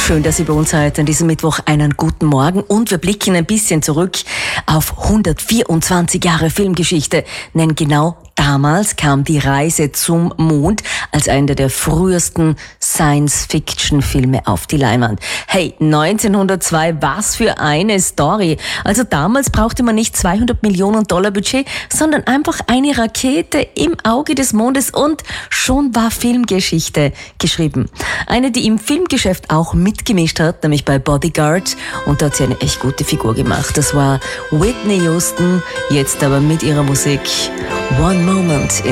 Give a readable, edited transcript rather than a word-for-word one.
Schön, dass Sie bei uns heute an diesem Mittwoch einen guten Morgen und wir blicken ein bisschen zurück auf 124 Jahre Filmgeschichte, denn genau damals kam die Reise zum Mond als einer der frühesten Science-Fiction-Filme auf die Leinwand. Hey, 1902, was für eine Story. Also damals brauchte man nicht $200 Millionen Budget, sondern einfach eine Rakete im Auge des Mondes und schon war Filmgeschichte geschrieben. Eine, die im Filmgeschäft auch mitgemischt hat, nämlich bei Bodyguard, und da hat sie eine echt gute Figur gemacht. Das war Whitney Houston, jetzt aber mit ihrer Musik One Moment